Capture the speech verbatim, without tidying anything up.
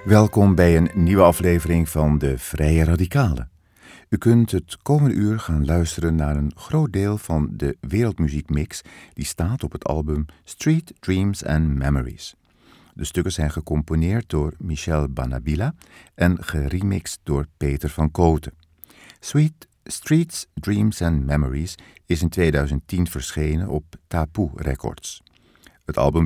Welkom bij een nieuwe aflevering van de Vrije Radicalen. U kunt het komende uur gaan luisteren naar een groot deel van de wereldmuziekmix die staat op het album Street Dreams and Memories. De stukken zijn gecomponeerd door Michel Banabila en geremixed door Peter van Kooten. Sweet Streets, Dreams and Memories is in tweeduizend tien verschenen op Tapu Records. Het album